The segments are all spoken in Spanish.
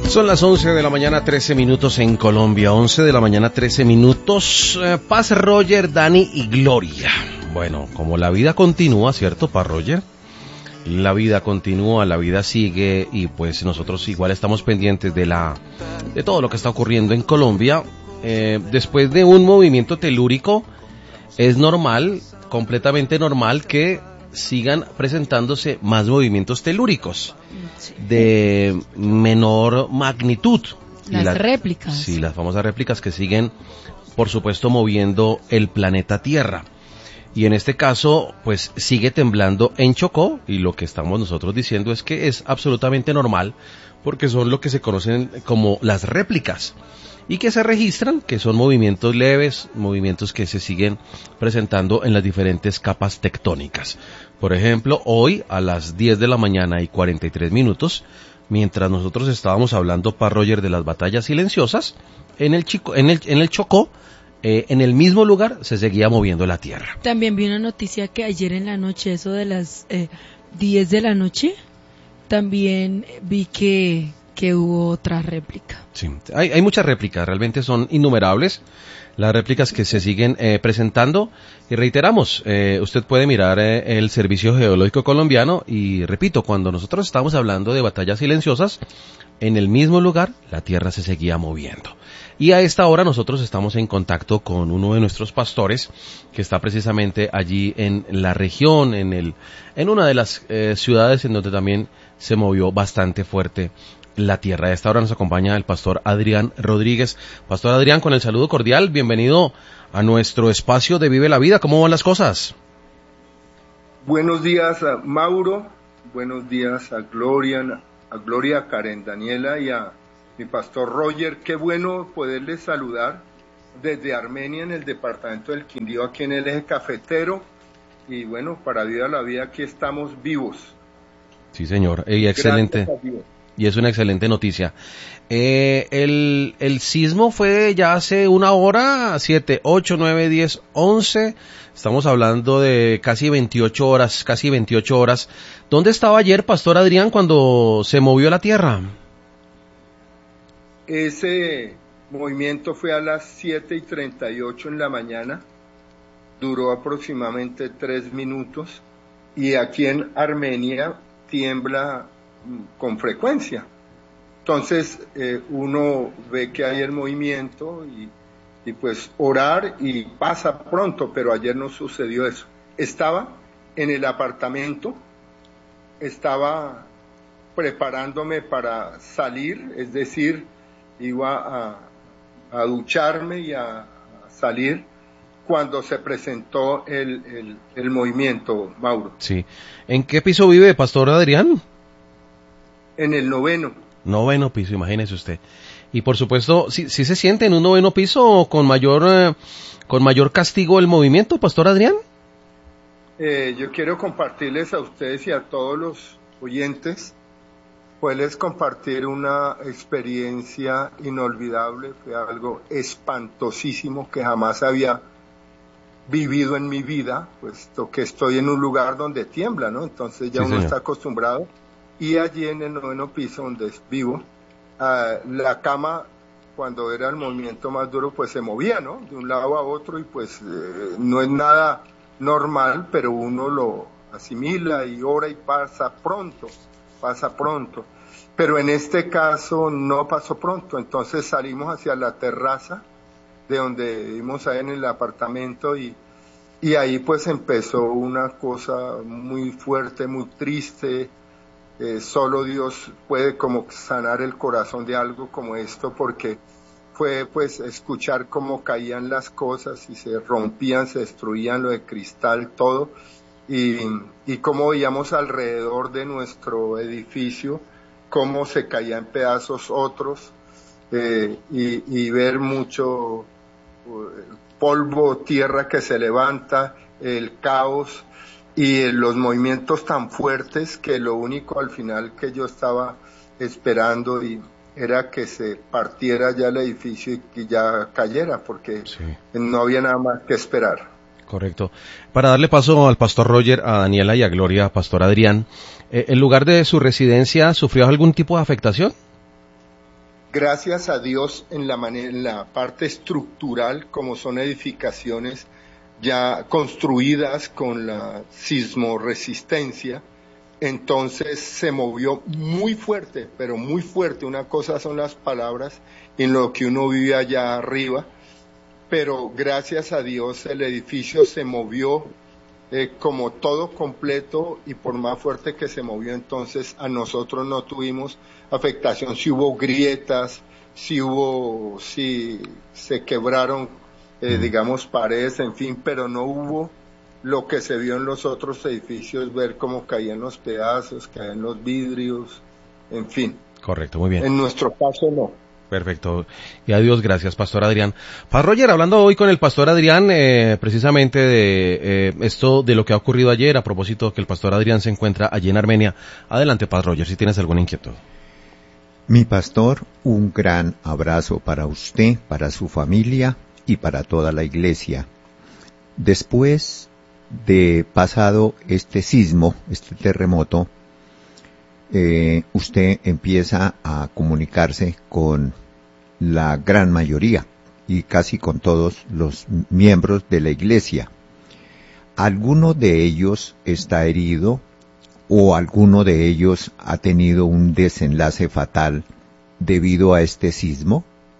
Son las 11 de la mañana, 13 minutos en Colombia, 11 de la mañana, 13 minutos. Paz, Roger, Dani y Gloria. Bueno, como la vida continúa, ¿cierto, Paz, Roger? La vida continúa, la vida sigue y pues nosotros igual estamos pendientes de todo lo que está ocurriendo en Colombia. Después de un movimiento telúrico, es normal, completamente normal que sigan presentándose más movimientos telúricos de menor magnitud. Las réplicas. Sí, las famosas réplicas que siguen, por supuesto, moviendo el planeta Tierra. Y en este caso, pues sigue temblando en Chocó, y lo que estamos nosotros diciendo es que es absolutamente normal, porque son lo que se conocen como las réplicas, y que se registran, que son movimientos leves, movimientos que se siguen presentando en las diferentes capas tectónicas. Por ejemplo, hoy a las 10 de la mañana y 43 minutos, mientras nosotros estábamos hablando, Paz, Roger, de las batallas silenciosas, en el Chocó, en el mismo lugar se seguía moviendo la tierra. También vi una noticia que ayer en la noche, eso de las 10 de la noche, también vi que hubo otra réplica. Sí, hay muchas réplicas, realmente son innumerables las réplicas que se siguen presentando, y reiteramos, usted puede mirar el Servicio Geológico Colombiano, y repito, cuando nosotros estamos hablando de batallas silenciosas, en el mismo lugar la tierra se seguía moviendo. Y a esta hora nosotros estamos en contacto con uno de nuestros pastores que está precisamente allí en la región, en una de las ciudades en donde también se movió bastante fuerte la tierra. A esta hora nos acompaña el pastor Adrián Rodríguez. Pastor Adrián, con el saludo cordial, bienvenido a nuestro espacio de Vive la Vida. ¿Cómo van las cosas? Buenos días a Mauro, buenos días a Gloria, a Karen Daniela y a mi pastor Roger. Qué bueno poderles saludar desde Armenia, en el departamento del Quindío, aquí en el eje cafetero. Y bueno, para Viva la Vida aquí estamos vivos. Sí, señor, excelente. Y es una excelente noticia. El sismo fue ya hace una hora, 7, 8, 9, 10, 11. Estamos hablando de casi 28 horas. ¿Dónde estaba ayer, pastor Adrián, cuando se movió la tierra? Ese movimiento fue a las 7:38 en la mañana, duró aproximadamente 3 minutos, y aquí en Armenia tiembla con frecuencia. Entonces uno ve que hay el movimiento y pues orar y pasa pronto, pero ayer no sucedió eso. Estaba en el apartamento, estaba preparándome para salir, es decir, iba a ducharme y a salir cuando se presentó el movimiento, Mauro. Sí. ¿En qué piso vive, pastor Adrián? En el 9º. 9º piso, imagínese usted. Y por supuesto, ¿sí se siente en un 9º piso con mayor castigo el movimiento, pastor Adrián? Yo quiero compartirles a ustedes y a todos los oyentes, poderles compartir una experiencia inolvidable. Fue algo espantosísimo que jamás había vivido en mi vida, puesto que estoy en un lugar donde tiembla, ¿no? Entonces ya sí, uno está acostumbrado. Y allí en el 9º piso donde vivo, la cama, cuando era el movimiento más duro, pues se movía, ¿no? De un lado a otro, y pues no es nada normal, pero uno lo asimila y ora y pasa pronto. Pero en este caso no pasó pronto. Entonces salimos hacia la terraza de donde vivimos ahí en el apartamento, y ahí pues empezó una cosa muy fuerte, muy triste. Solo Dios puede como sanar el corazón de algo como esto, porque fue pues escuchar cómo caían las cosas y se rompían, se destruían, lo de cristal, todo, y cómo veíamos alrededor de nuestro edificio cómo se caía en pedazos otros, y ver mucho polvo, tierra que se levanta, el caos y los movimientos tan fuertes que lo único al final que yo estaba esperando era que se partiera ya el edificio y que ya cayera, porque sí, no había nada más que esperar. Correcto. Para darle paso al pastor Roger, a Daniela y a Gloria, pastor Adrián, ¿el lugar de su residencia sufrió algún tipo de afectación? gracias a Dios en la parte estructural, como son edificaciones ya construidas con la sismoresistencia, entonces se movió muy fuerte, pero muy fuerte. Una cosa son las palabras en lo que uno vive allá arriba, pero gracias a Dios el edificio se movió como todo completo, y por más fuerte que se movió, entonces a nosotros no tuvimos afectación. Si hubo grietas, si se quebraron, digamos, paredes, en fin, pero no hubo lo que se vio en los otros edificios, ver cómo caían los pedazos, caían los vidrios, en fin. Correcto, muy bien. En nuestro caso no. Perfecto. Y a Dios gracias, Pastor Adrián. Pastor Roger, hablando hoy con el Pastor Adrián, precisamente de esto, de lo que ha ocurrido ayer, a propósito que el Pastor Adrián se encuentra allí en Armenia. Adelante, Pastor Roger, si tienes alguna inquietud. Mi pastor, un gran abrazo para usted, para su familia y para toda la iglesia. Después de pasado este sismo, este terremoto, usted empieza a comunicarse con la gran mayoría y casi con todos los miembros de la iglesia. ¿Alguno de ellos está herido o alguno de ellos ha tenido un desenlace fatal debido a este sismo?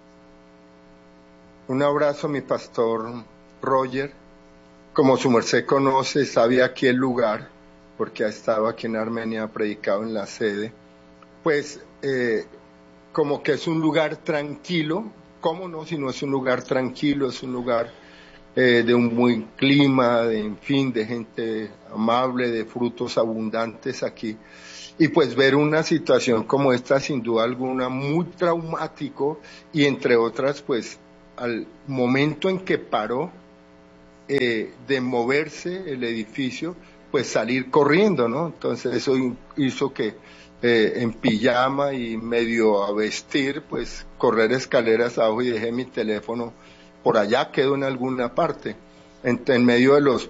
Un abrazo, mi pastor Roger. Como su merced conoce, sabe aquí el lugar, porque ha estado aquí en Armenia, ha predicado en la sede, pues como que es un lugar tranquilo. ¿Cómo no? Si no es un lugar tranquilo, es un lugar de un buen clima, en fin, de gente amable, de frutos abundantes aquí. Y pues ver una situación como esta, sin duda alguna, muy traumático, y entre otras, pues al momento en que paró de moverse el edificio, pues salir corriendo, ¿no? Entonces eso hizo que en pijama y medio a vestir, pues correr escaleras abajo, y dejé mi teléfono por allá, quedó en alguna parte, en medio de los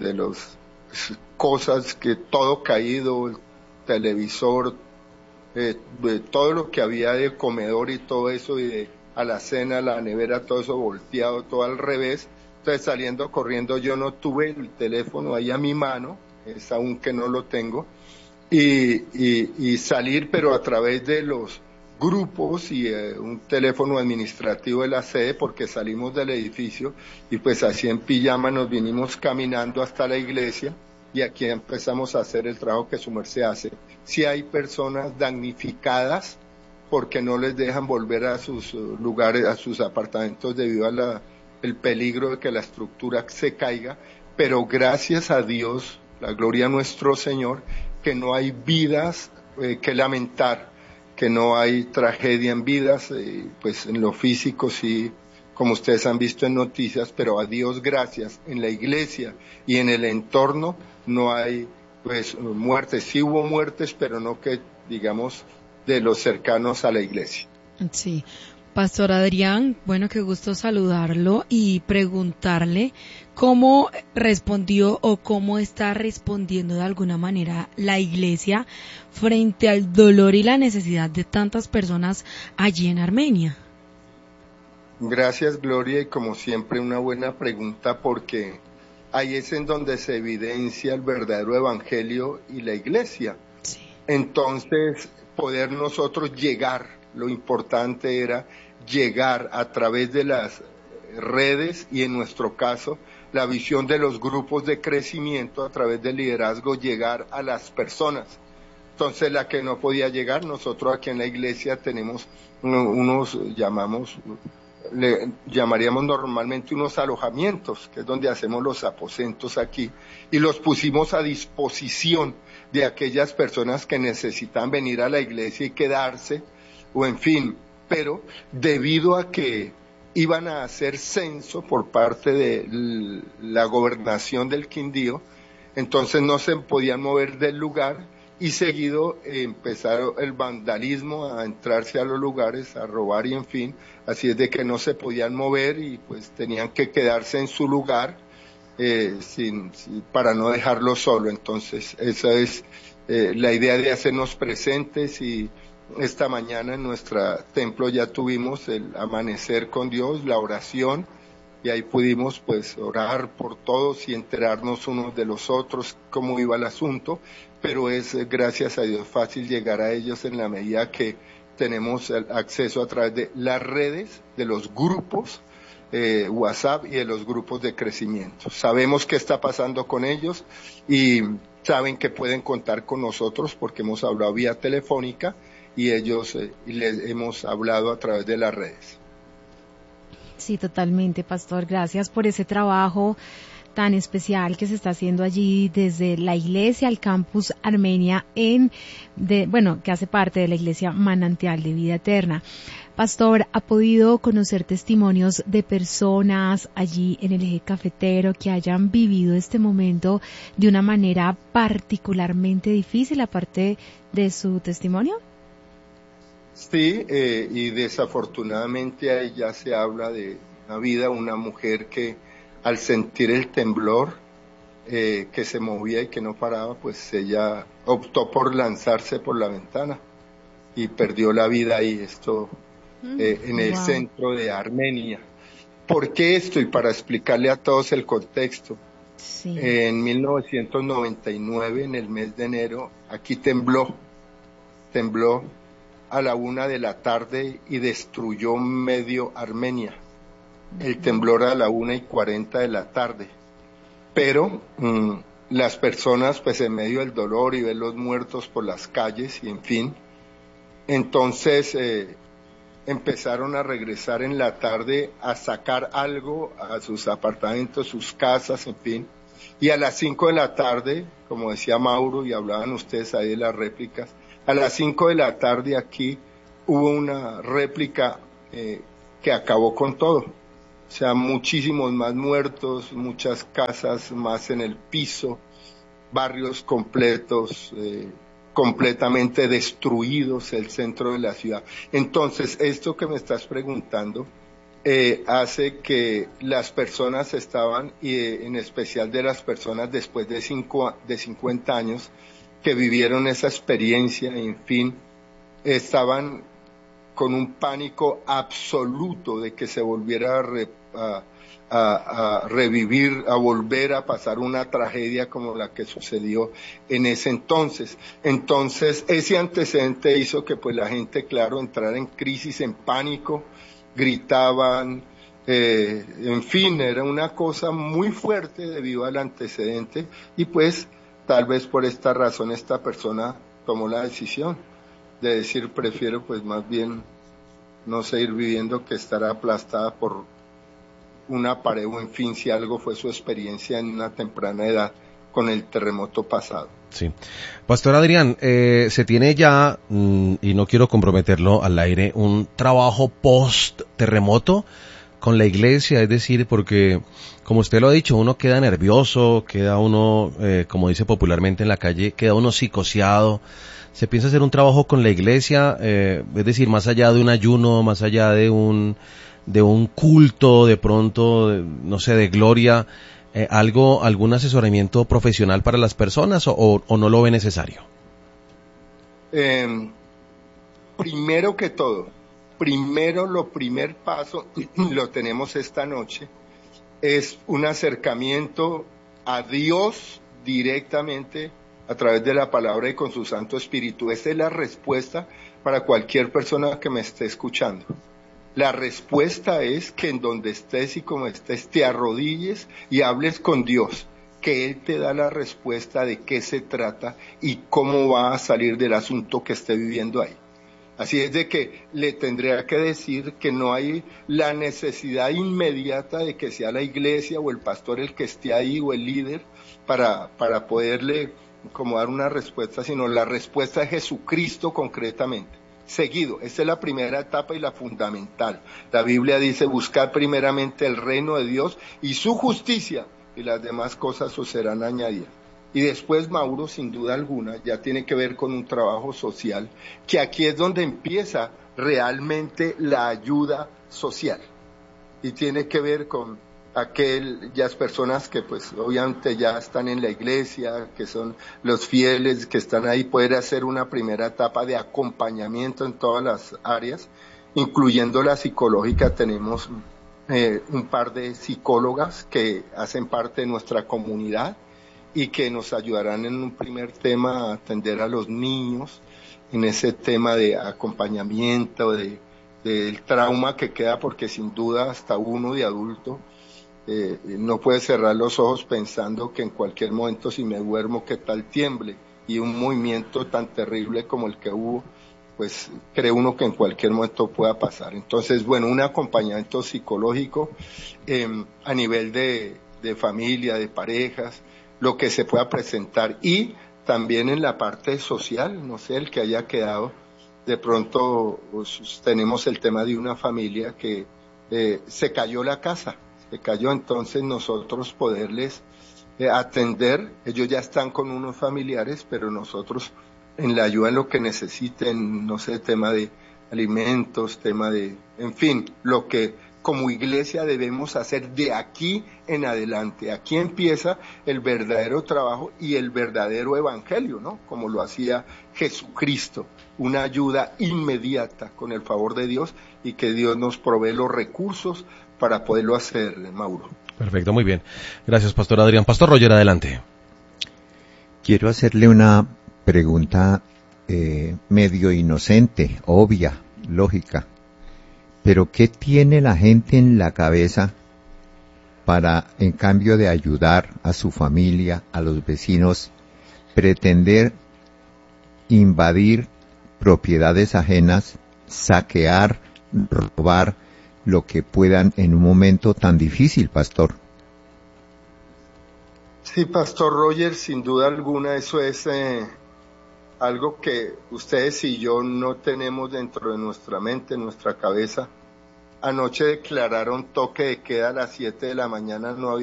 cosas, que todo caído, el televisor, todo lo que había de comedor y todo eso, y de alacena, la nevera, todo eso volteado, todo al revés. Entonces saliendo corriendo, yo no tuve el teléfono ahí a mi mano, es aún que no lo tengo, y salir, pero a través de los grupos y un teléfono administrativo de la sede, porque salimos del edificio y pues así en pijama nos vinimos caminando hasta la iglesia, y aquí empezamos a hacer el trabajo que su merced hace. Si hay personas damnificadas porque no les dejan volver a sus lugares, a sus apartamentos, debido a el peligro de que la estructura se caiga, pero gracias a Dios, la gloria a nuestro Señor, que no hay vidas que lamentar, que no hay tragedia en vidas, pues en lo físico sí, como ustedes han visto en noticias, pero a Dios gracias, en la iglesia y en el entorno no hay pues muertes. Sí hubo muertes, pero no que digamos de los cercanos a la iglesia. Sí. Pastor Adrián, bueno, qué gusto saludarlo y preguntarle cómo respondió o cómo está respondiendo de alguna manera la iglesia frente al dolor y la necesidad de tantas personas allí en Armenia. Gracias, Gloria, y como siempre una buena pregunta, porque ahí es en donde se evidencia el verdadero evangelio y la iglesia. Sí. Entonces, poder nosotros llegar, lo importante era llegar a través de las redes y en nuestro caso la visión de los grupos de crecimiento, a través del liderazgo, llegar a las personas. Entonces la que no podía llegar, nosotros aquí en la iglesia tenemos llamaríamos normalmente unos alojamientos, que es donde hacemos los aposentos aquí, y los pusimos a disposición de aquellas personas que necesitan venir a la iglesia y quedarse, o en fin, pero debido a que iban a hacer censo por parte de la gobernación del Quindío, entonces no se podían mover del lugar, y seguido empezaron el vandalismo, a entrarse a los lugares, a robar y en fin, así es de que no se podían mover y pues tenían que quedarse en su lugar para no dejarlo solo. Entonces esa es la idea de hacernos presentes y esta mañana en nuestro templo ya tuvimos el amanecer con Dios, la oración, y ahí pudimos pues orar por todos y enterarnos unos de los otros cómo iba el asunto, pero es gracias a Dios fácil llegar a ellos en la medida que tenemos el acceso a través de las redes, de los grupos, WhatsApp y de los grupos de crecimiento. Sabemos qué está pasando con ellos y saben que pueden contar con nosotros porque hemos hablado vía telefónica y ellos les hemos hablado a través de las redes. Sí, totalmente, pastor. Gracias por ese trabajo tan especial que se está haciendo allí desde la iglesia, el campus Armenia, que hace parte de la iglesia Manantial de Vida Eterna. Pastor, ¿ha podido conocer testimonios de personas allí en el eje cafetero que hayan vivido este momento de una manera particularmente difícil, aparte de su testimonio? Sí, y desafortunadamente ahí ya se habla de una mujer que al sentir el temblor que se movía y que no paraba, pues ella optó por lanzarse por la ventana y perdió la vida ahí, en el centro de Armenia. ¿Por qué esto? Y para explicarle a todos el contexto. Sí. En 1999, en el mes de enero, aquí tembló a la 1 de la tarde y destruyó medio Armenia. El temblor a la 1:40 de la tarde. Pero las personas, pues en medio del dolor y ver los muertos por las calles y en fin, entonces empezaron a regresar en la tarde a sacar algo a sus apartamentos, sus casas, en fin. Y a las 5 de la tarde, como decía Mauro y hablaban ustedes ahí de las réplicas, a las 5 de la tarde aquí hubo una réplica que acabó con todo. O sea, muchísimos más muertos, muchas casas más en el piso, barrios completos, completamente destruidos, el centro de la ciudad. Entonces, esto que me estás preguntando hace que las personas estaban, y en especial de las personas después de 50 años, que vivieron esa experiencia, en fin, estaban con un pánico absoluto de que se volviera a revivir, a volver a pasar una tragedia como la que sucedió en ese entonces. Entonces, ese antecedente hizo que pues la gente, claro, entrara en crisis, en pánico, gritaban, en fin, era una cosa muy fuerte debido al antecedente y pues tal vez por esta razón esta persona tomó la decisión de decir prefiero pues más bien no seguir viviendo que estar aplastada por una pared o en fin si algo fue su experiencia en una temprana edad con el terremoto pasado. Sí. Pastor Adrián, se tiene ya, y no quiero comprometerlo al aire, un trabajo post-terremoto con la iglesia, es decir, porque, como usted lo ha dicho, uno queda nervioso, queda uno, como dice popularmente en la calle, queda uno psicoseado. ¿Se piensa hacer un trabajo con la iglesia? Es decir, más allá de un ayuno, más allá de un culto, de pronto, no sé, de gloria, algún asesoramiento profesional para las personas o no lo ve necesario? Primero que todo, primer paso, lo tenemos esta noche, es un acercamiento a Dios directamente a través de la palabra y con su Santo Espíritu. Esa es la respuesta para cualquier persona que me esté escuchando. La respuesta es que en donde estés y como estés te arrodilles y hables con Dios, que Él te da la respuesta de qué se trata y cómo va a salir del asunto que esté viviendo ahí. Así es de que le tendría que decir que no hay la necesidad inmediata de que sea la iglesia o el pastor el que esté ahí o el líder para poderle como dar una respuesta, sino la respuesta es Jesucristo concretamente. Seguido, esta es la primera etapa y la fundamental. La Biblia dice, buscar primeramente el reino de Dios y su justicia, y las demás cosas os serán añadidas. Y después, Mauro, sin duda alguna, ya tiene que ver con un trabajo social, que aquí es donde empieza realmente la ayuda social. Y tiene que ver con aquellas personas que pues obviamente ya están en la iglesia, que son los fieles, que están ahí, poder hacer una primera etapa de acompañamiento en todas las áreas, incluyendo la psicológica. Tenemos un par de psicólogas que hacen parte de nuestra comunidad y que nos ayudarán en un primer tema a atender a los niños, en ese tema de acompañamiento, del trauma que queda, porque sin duda hasta uno de adulto no puede cerrar los ojos pensando que en cualquier momento, si me duermo, qué tal tiemble, y un movimiento tan terrible como el que hubo, pues cree uno que en cualquier momento pueda pasar. Entonces, bueno, un acompañamiento psicológico a nivel de familia, de parejas, lo que se pueda presentar, y también en la parte social, no sé, el que haya quedado, de pronto pues, tenemos el tema de una familia que se cayó la casa, entonces nosotros poderles atender, ellos ya están con unos familiares, pero nosotros en la ayuda en lo que necesiten, no sé, tema de alimentos, tema de, en fin, lo que como iglesia debemos hacer de aquí en adelante. Aquí empieza el verdadero trabajo y el verdadero evangelio, ¿no? Como lo hacía Jesucristo, una ayuda inmediata con el favor de Dios, y que Dios nos provee los recursos para poderlo hacer, Mauro. Perfecto, muy bien. Gracias, Pastor Adrián. Pastor Roger, adelante. Quiero hacerle una pregunta medio inocente, obvia, lógica. Pero ¿qué tiene la gente en la cabeza para, en cambio de ayudar a su familia, a los vecinos, pretender invadir propiedades ajenas, saquear, robar lo que puedan en un momento tan difícil, pastor? Sí, Pastor Roger, sin duda alguna eso es algo que ustedes y yo no tenemos dentro de nuestra mente, en nuestra cabeza. Anoche declararon toque de queda a las 7 de la mañana, no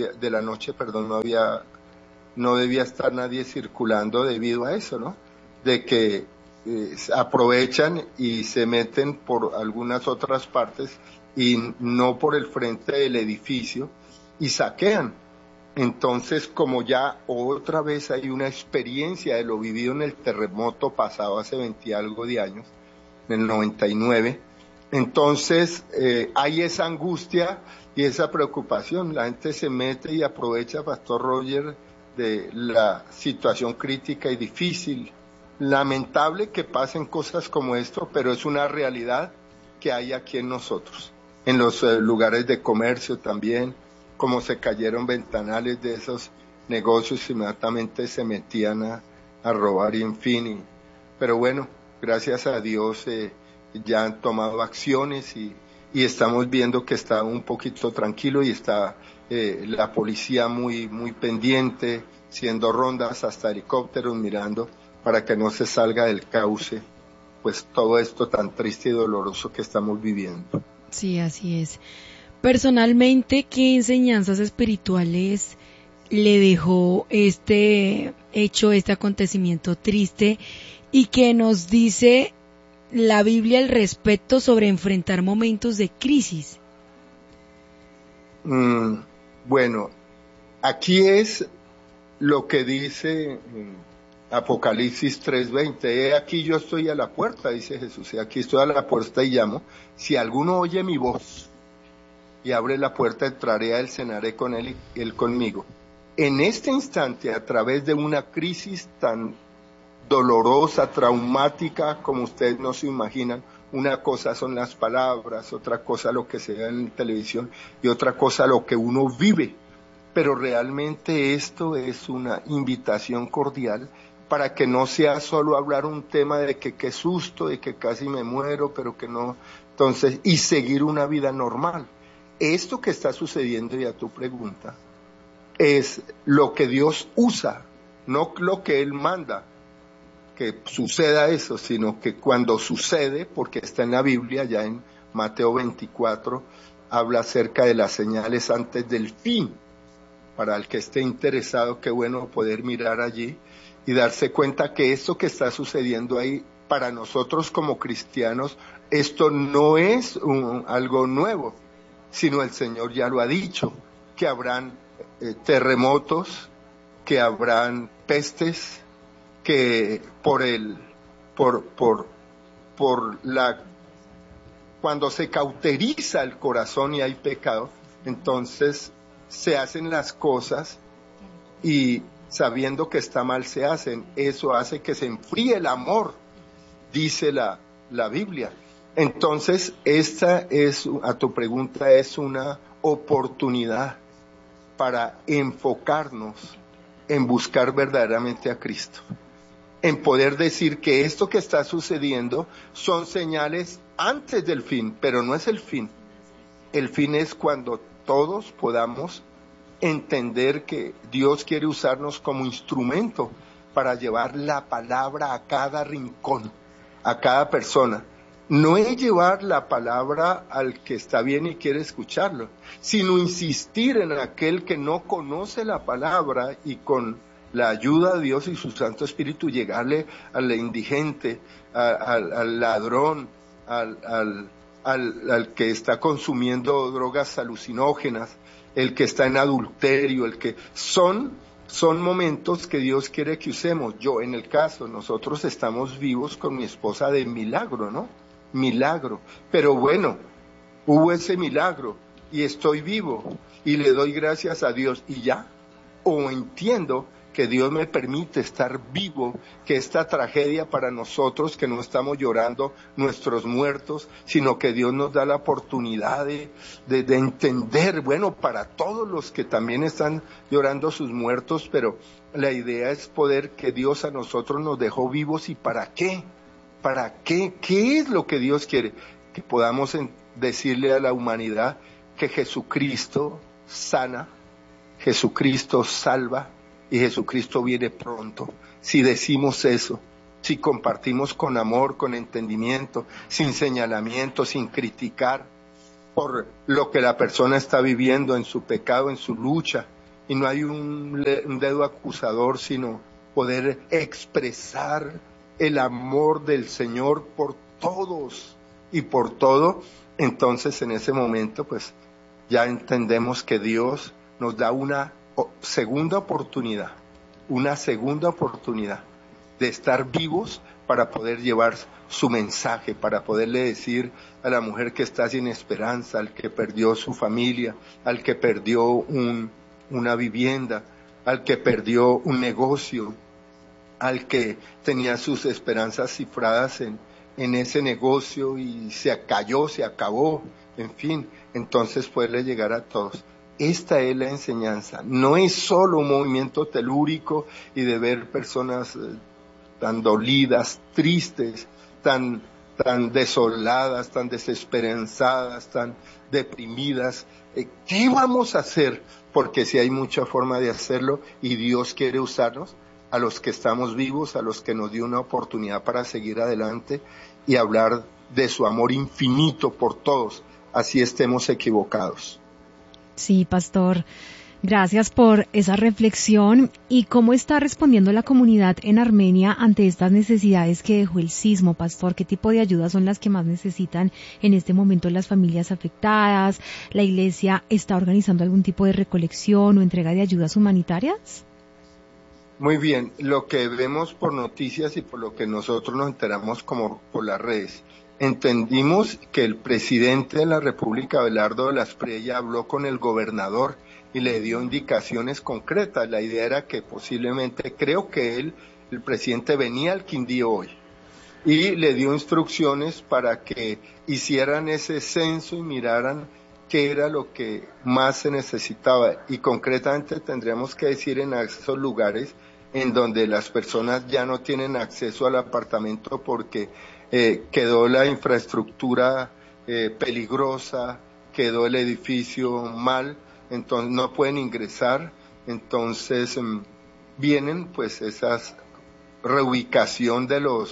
debía estar nadie circulando debido a eso, ¿no? De que aprovechan y se meten por algunas otras partes y no por el frente del edificio y saquean. Entonces, como ya otra vez hay una experiencia de lo vivido en el terremoto pasado hace 20 y algo de años, en el 99, entonces hay esa angustia y esa preocupación. La gente se mete y aprovecha, Pastor Roger, de la situación crítica y difícil. Lamentable que pasen cosas como esto, pero es una realidad que hay aquí en nosotros, en los lugares de comercio también. Como se cayeron ventanales de esos negocios, inmediatamente se metían a robar y en fin. Pero bueno, gracias a Dios ya han tomado acciones y estamos viendo que está un poquito tranquilo y está la policía muy pendiente, haciendo rondas, hasta helicópteros mirando para que no se salga del cauce, pues todo esto tan triste y doloroso que estamos viviendo. Sí, así es. Personalmente, ¿qué enseñanzas espirituales le dejó este hecho, este acontecimiento triste, y qué nos dice la Biblia al respecto sobre enfrentar momentos de crisis? Bueno, aquí es lo que dice Apocalipsis 3:20. Aquí yo estoy a la puerta, dice Jesús. Aquí estoy a la puerta y llamo. Si alguno oye mi voz y abre la puerta, entraré a él, cenaré con él y él conmigo. En este instante, a través de una crisis tan dolorosa, traumática, como ustedes no se imaginan, una cosa son las palabras, otra cosa lo que se ve en televisión y otra cosa lo que uno vive. Pero realmente esto es una invitación cordial para que no sea solo hablar un tema de que qué susto, de que casi me muero, pero que no, entonces, y seguir una vida normal. Esto que está sucediendo, y a tu pregunta, es lo que Dios usa, no lo que Él manda que suceda eso, sino que cuando sucede, porque está en la Biblia, ya en Mateo 24, habla acerca de las señales antes del fin. Para el que esté interesado, qué bueno poder mirar allí y darse cuenta que esto que está sucediendo ahí, para nosotros como cristianos, esto no es algo nuevo, sino el Señor ya lo ha dicho, que habrán terremotos, que habrán pestes, que cuando se cauteriza el corazón y hay pecado, entonces se hacen las cosas y sabiendo que está mal se hacen. Eso hace que se enfríe el amor, dice la Biblia. Entonces, esta es, a tu pregunta, es una oportunidad para enfocarnos en buscar verdaderamente a Cristo, en poder decir que esto que está sucediendo son señales antes del fin, pero no es el fin. El fin es cuando todos podamos entender que Dios quiere usarnos como instrumento para llevar la palabra a cada rincón, a cada persona. No es llevar la palabra al que está bien y quiere escucharlo, sino insistir en aquel que no conoce la palabra y con la ayuda de Dios y su Santo Espíritu llegarle al indigente, al ladrón, al que está consumiendo drogas alucinógenas, el que está en adulterio, el que son momentos que Dios quiere que usemos. Yo, en el caso, nosotros estamos vivos con mi esposa de milagro, ¿no? Milagro. Pero bueno, hubo ese milagro y estoy vivo y le doy gracias a Dios y ya. O entiendo que Dios me permite estar vivo, que esta tragedia para nosotros, que no estamos llorando nuestros muertos, sino que Dios nos da la oportunidad de entender, bueno, para todos los que también están llorando sus muertos, pero la idea es poder que Dios a nosotros nos dejó vivos. ¿Y para qué? ¿Para qué? ¿Qué es lo que Dios quiere? Que podamos decirle a la humanidad que Jesucristo sana, Jesucristo salva, y Jesucristo viene pronto. Si decimos eso, si compartimos con amor, con entendimiento, sin señalamiento, sin criticar por lo que la persona está viviendo en su pecado, en su lucha, y no hay un dedo acusador, sino poder expresar el amor del Señor por todos y por todo, entonces en ese momento pues ya entendemos que Dios nos da una segunda oportunidad de estar vivos para poder llevar su mensaje, para poderle decir a la mujer que está sin esperanza, al que perdió su familia, al que perdió una vivienda, al que perdió un negocio, al que tenía sus esperanzas cifradas en ese negocio y se cayó, se acabó, en fin, entonces poderle llegar a todos. Esta es la enseñanza, no es solo un movimiento telúrico y de ver personas tan dolidas, tristes, tan desoladas, tan desesperanzadas, tan deprimidas. ¿Qué vamos a hacer? Porque si hay mucha forma de hacerlo y Dios quiere usarnos, a los que estamos vivos, a los que nos dio una oportunidad para seguir adelante y hablar de su amor infinito por todos, así estemos equivocados. Sí, pastor, gracias por esa reflexión. ¿Y cómo está respondiendo la comunidad en Armenia ante estas necesidades que dejó el sismo, pastor? ¿Qué tipo de ayudas son las que más necesitan en este momento las familias afectadas? ¿La iglesia está organizando algún tipo de recolección o entrega de ayudas humanitarias? Muy bien, lo que vemos por noticias y por lo que nosotros nos enteramos como por las redes, entendimos que el presidente de la República, Abelardo de la Espriella, habló con el gobernador y le dio indicaciones concretas. La idea era que posiblemente, creo que el presidente venía al Quindío hoy y le dio instrucciones para que hicieran ese censo y miraran qué era lo que más se necesitaba. Y concretamente tendríamos que decir en esos lugares en donde las personas ya no tienen acceso al apartamento porque quedó la infraestructura peligrosa, quedó el edificio mal, entonces no pueden ingresar, entonces vienen pues esas reubicación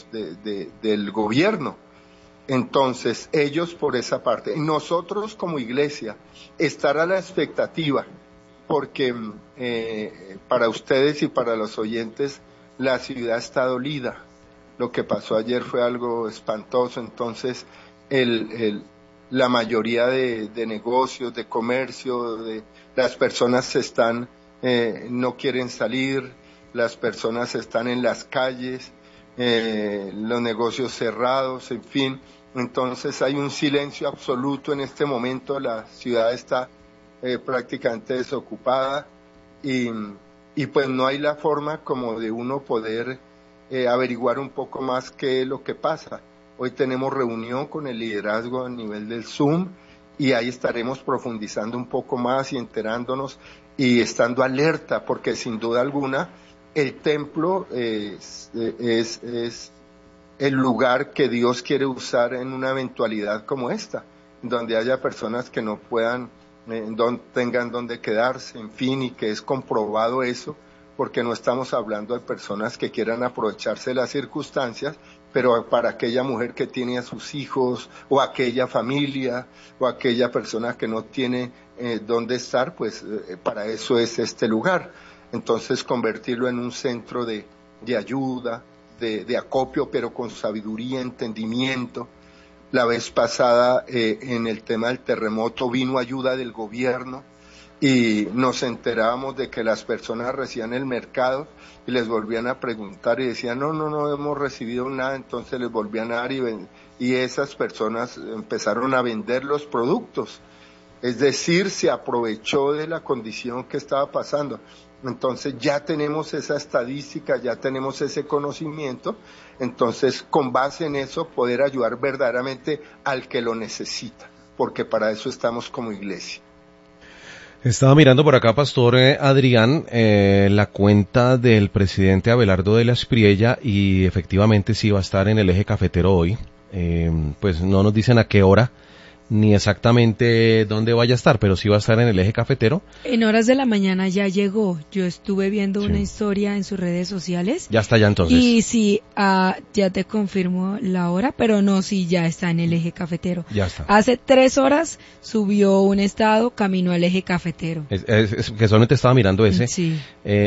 del gobierno. Entonces ellos por esa parte, nosotros como iglesia estar a la expectativa, porque para ustedes y para los oyentes la ciudad está dolida. Lo que pasó ayer fue algo espantoso, entonces la mayoría de negocios, de comercio, las personas no quieren salir, las personas están en las calles, los negocios cerrados, en fin. Entonces hay un silencio absoluto en este momento, la ciudad está prácticamente desocupada y pues no hay la forma como de uno poder averiguar un poco más qué es lo que pasa. Hoy tenemos reunión con el liderazgo a nivel del Zoom y ahí estaremos profundizando un poco más y enterándonos y estando alerta, porque sin duda alguna el templo es el lugar que Dios quiere usar en una eventualidad como esta, donde haya personas que no puedan, tengan donde quedarse, en fin, y que es comprobado eso, porque no estamos hablando de personas que quieran aprovecharse de las circunstancias, pero para aquella mujer que tiene a sus hijos, o aquella familia, o aquella persona que no tiene dónde estar, pues para eso es este lugar. Entonces convertirlo en un centro de ayuda, de acopio, pero con sabiduría, entendimiento. La vez pasada en el tema del terremoto vino ayuda del gobierno y nos enterábamos de que las personas recibían el mercado y les volvían a preguntar y decían no hemos recibido nada, entonces les volvían a dar y esas personas empezaron a vender los productos, es decir, se aprovechó de la condición que estaba pasando. Entonces ya tenemos esa estadística, ya tenemos ese conocimiento, entonces con base en eso poder ayudar verdaderamente al que lo necesita, porque para eso estamos como iglesia. Estaba mirando por acá, Pastor Adrián, la cuenta del presidente Abelardo de la Espriella y efectivamente sí va a estar en el eje cafetero hoy. Pues no nos dicen a qué hora ni exactamente dónde vaya a estar, pero sí va a estar en el eje cafetero. En horas de la mañana ya llegó. Yo estuve viendo una historia en sus redes sociales. Ya está ya entonces. Y sí, ya te confirmo la hora, pero no, sí ya está en el eje cafetero. Ya está. Hace 3 horas subió un estado camino al eje cafetero. Es que solamente estaba mirando ese. Sí.